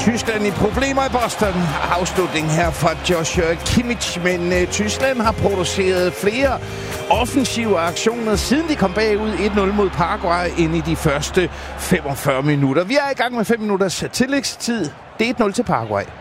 Tyskland i problemer i Boston. Afslutning her fra Joshua Kimmich, men Tyskland har produceret flere offensive aktioner, siden de kom bagud 1-0 mod Paraguay ind i de første 45 minutter. Vi er i gang med 5 minutters tillægstid. Det er 1-0 til Paraguay.